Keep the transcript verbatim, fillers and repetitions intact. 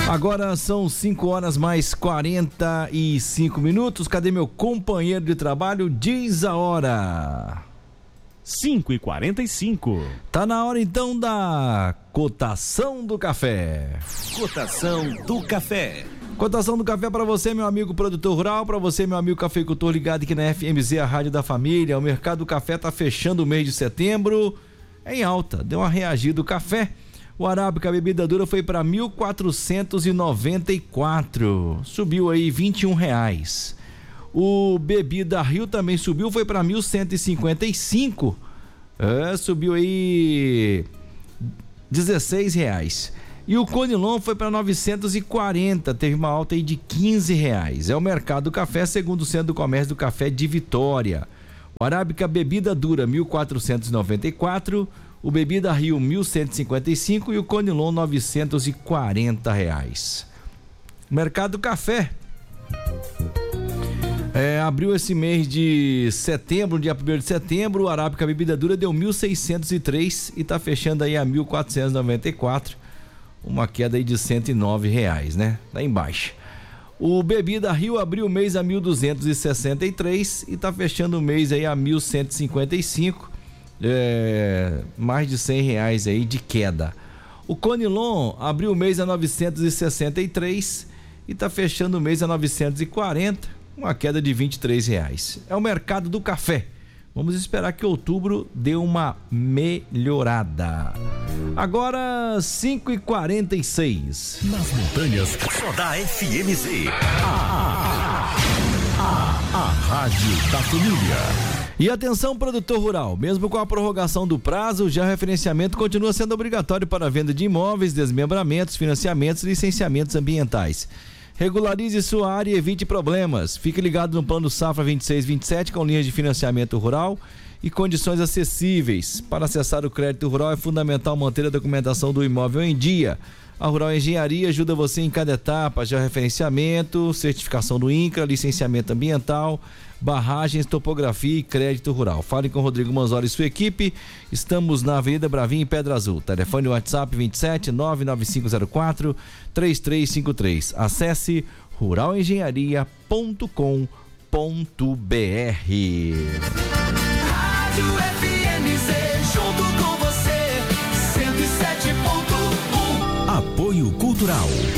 Agora são cinco horas mais quarenta e cinco minutos. Cadê meu companheiro de trabalho? Diz a hora. cinco e quarenta e cinco. Tá na hora então da cotação do café. Cotação do café. Cotação do café para você, meu amigo produtor rural, para você, meu amigo cafeicultor ligado aqui na F M Z, a rádio da família. O mercado do café tá fechando o mês de setembro em alta. Deu uma reagida o café. O arábica bebida dura foi para mil quatrocentos e noventa e quatro, subiu aí vinte e um reais. O bebida Rio também subiu, foi para mil cento e cinquenta e cinco, é, subiu aí dezesseis reais. E o Conilon foi para novecentos e quarenta, teve uma alta aí de quinze reais. É o mercado do café, segundo o Centro do Comércio do Café de Vitória. O arábica bebida dura mil quatrocentos e noventa e quatro, o bebida Rio mil cento e cinquenta e cinco e o Conilon novecentos e quarenta reais. Mercado do café é, abriu esse mês de setembro, dia primeiro de setembro, o arábica bebida dura deu mil seiscentos e três e tá fechando aí a mil quatrocentos e noventa e quatro, uma queda aí de cento e nove reais, né? Tá embaixo. O bebida Rio abriu o mês a mil duzentos e sessenta e três e tá fechando o mês aí a mil cento e cinquenta e cinco. É, mais de cem reais aí de queda. O Conilon abriu o mês a novecentos e sessenta e três e tá fechando o mês a novecentos e quarenta, uma queda de vinte e três reais. É o mercado do café. Vamos esperar que outubro dê uma melhorada. Agora cinco e quarenta e seis. Nas montanhas só dá F M Z. A, a, a, a Rádio da Família. E atenção, produtor rural, mesmo com a prorrogação do prazo, o georreferenciamento continua sendo obrigatório para a venda de imóveis, desmembramentos, financiamentos e licenciamentos ambientais. Regularize sua área e evite problemas. Fique ligado no Plano Safra vinte e seis vinte e sete com linhas de financiamento rural e condições acessíveis. Para acessar o crédito rural é fundamental manter a documentação do imóvel em dia. A Rural Engenharia ajuda você em cada etapa: georreferenciamento, certificação do INCRA, licenciamento ambiental, barragens, topografia e crédito rural. Fale com Rodrigo Manzoli e sua equipe. Estamos na Avenida Bravinha, em Pedra Azul. Telefone WhatsApp vinte e sete nove nove cinco zero quatro três três cinco três. Acesse rural engenharia ponto com ponto br. Rádio F M Z, junto com você, cento e sete ponto um. Apoio Cultural.